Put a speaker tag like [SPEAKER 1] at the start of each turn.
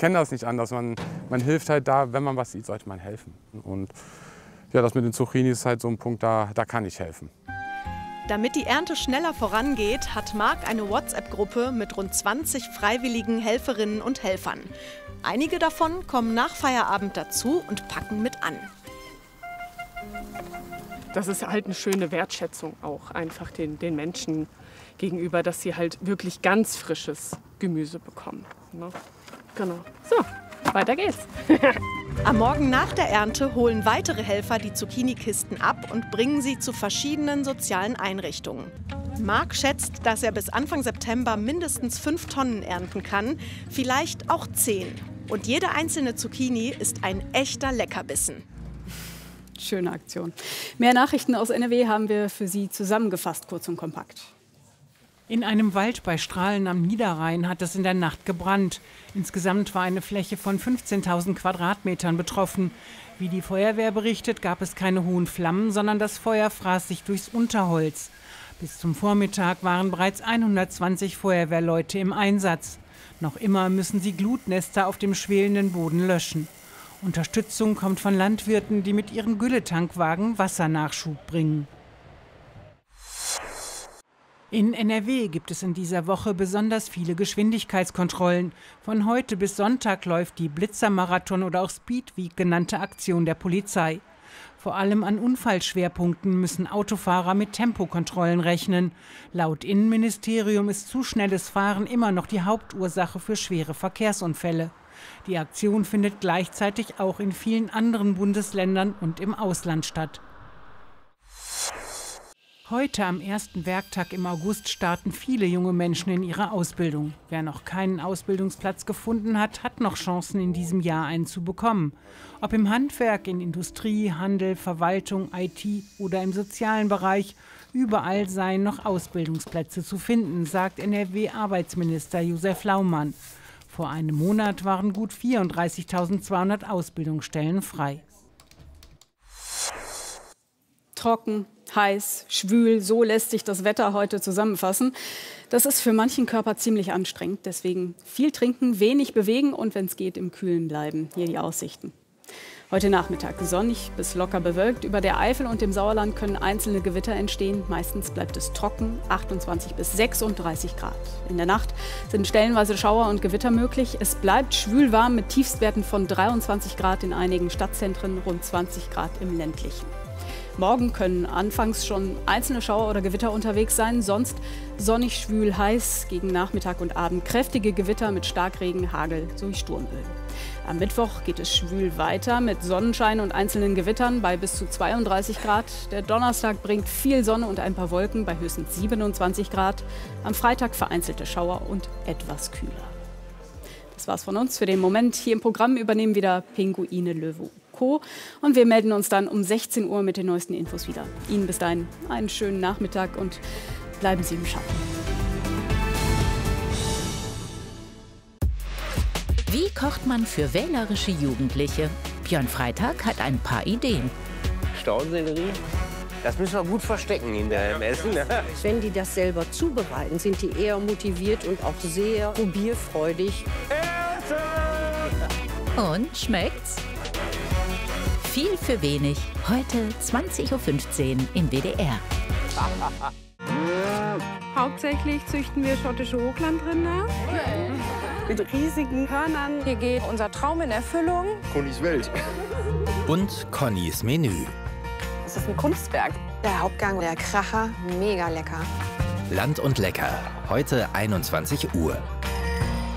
[SPEAKER 1] kenne das nicht anders. Man hilft halt da, wenn man was sieht, sollte man helfen. Und ja, das mit den Zucchinis ist halt so ein Punkt, da kann ich helfen.
[SPEAKER 2] Damit die Ernte schneller vorangeht, hat Marc eine WhatsApp-Gruppe mit rund 20 freiwilligen Helferinnen und Helfern. Einige davon kommen nach Feierabend dazu und packen mit an.
[SPEAKER 3] Das ist halt eine schöne Wertschätzung auch einfach den Menschen gegenüber, dass sie halt wirklich ganz frisches Gemüse bekommen. Ne? Genau. So, weiter geht's.
[SPEAKER 2] Am Morgen nach der Ernte holen weitere Helfer die Zucchini-Kisten ab und bringen sie zu verschiedenen sozialen Einrichtungen. Marc schätzt, dass er bis Anfang September mindestens 5 Tonnen ernten kann, vielleicht auch 10. Und jede einzelne Zucchini ist ein echter Leckerbissen.
[SPEAKER 4] Schöne Aktion. Mehr Nachrichten aus NRW haben wir für Sie zusammengefasst, kurz und kompakt.
[SPEAKER 5] In einem Wald bei Strahlen am Niederrhein hat es in der Nacht gebrannt. Insgesamt war eine Fläche von 15.000 Quadratmetern betroffen. Wie die Feuerwehr berichtet, gab es keine hohen Flammen, sondern das Feuer fraß sich durchs Unterholz. Bis zum Vormittag waren bereits 120 Feuerwehrleute im Einsatz. Noch immer müssen sie Glutnester auf dem schwelenden Boden löschen. Unterstützung kommt von Landwirten, die mit ihren Gülletankwagen Wassernachschub bringen. In NRW gibt es in dieser Woche besonders viele Geschwindigkeitskontrollen. Von heute bis Sonntag läuft die Blitzermarathon oder auch Speed Week genannte Aktion der Polizei. Vor allem an Unfallschwerpunkten müssen Autofahrer mit Tempokontrollen rechnen. Laut Innenministerium ist zu schnelles Fahren immer noch die Hauptursache für schwere Verkehrsunfälle. Die Aktion findet gleichzeitig auch in vielen anderen Bundesländern und im Ausland statt. Heute am ersten Werktag im August starten viele junge Menschen in ihre Ausbildung. Wer noch keinen Ausbildungsplatz gefunden hat, hat noch Chancen, in diesem Jahr einen zu bekommen. Ob im Handwerk, in Industrie, Handel, Verwaltung, IT oder im sozialen Bereich, überall seien noch Ausbildungsplätze zu finden, sagt NRW-Arbeitsminister Josef Laumann. Vor einem Monat waren gut 34.200 Ausbildungsstellen frei.
[SPEAKER 4] Trocken, heiß, schwül, so lässt sich das Wetter heute zusammenfassen. Das ist für manchen Körper ziemlich anstrengend. Deswegen viel trinken, wenig bewegen und wenn es geht, im Kühlen bleiben. Hier die Aussichten. Heute Nachmittag sonnig bis locker bewölkt. Über der Eifel und dem Sauerland können einzelne Gewitter entstehen. Meistens bleibt es trocken, 28 bis 36 Grad. In der Nacht sind stellenweise Schauer und Gewitter möglich. Es bleibt schwül warm mit Tiefstwerten von 23 Grad in einigen Stadtzentren, rund 20 Grad im ländlichen. Morgen können anfangs schon einzelne Schauer oder Gewitter unterwegs sein, sonst sonnig, schwül, heiß, gegen Nachmittag und Abend kräftige Gewitter mit Starkregen, Hagel sowie Sturmböen. Am Mittwoch geht es schwül weiter mit Sonnenschein und einzelnen Gewittern bei bis zu 32 Grad. Der Donnerstag bringt viel Sonne und ein paar Wolken bei höchstens 27 Grad. Am Freitag vereinzelte Schauer und etwas kühler. Das war's von uns für den Moment. Hier im Programm übernehmen wieder Pinguine, Löwe Co. Und wir melden uns dann um 16 Uhr mit den neuesten Infos wieder. Ihnen bis dahin einen schönen Nachmittag und bleiben Sie im Schatten.
[SPEAKER 6] Wie kocht man für wählerische Jugendliche? Björn Freitag hat ein paar Ideen.
[SPEAKER 7] Staudensellerie, das müssen wir gut verstecken hinterher im Essen.
[SPEAKER 8] Wenn die das selber zubereiten, sind die eher motiviert und auch sehr probierfreudig.
[SPEAKER 6] Und schmeckt's? Viel für wenig. Heute 20:15 Uhr im WDR.
[SPEAKER 9] Hauptsächlich züchten wir schottische Hochlandrinder. Mit riesigen Hörnern. Hier geht unser Traum in Erfüllung.
[SPEAKER 10] Connys Welt.
[SPEAKER 11] Und Connys Menü.
[SPEAKER 9] Das ist ein Kunstwerk.
[SPEAKER 12] Der Hauptgang, der Kracher, mega lecker.
[SPEAKER 11] Land und Lecker. Heute 21 Uhr.